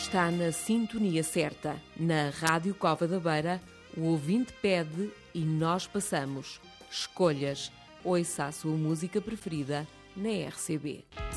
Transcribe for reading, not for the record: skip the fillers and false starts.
está na sintonia certa. Na Rádio Cova da Beira, o ouvinte pede e nós passamos. Escolhas. Ouça a sua música preferida na RCB.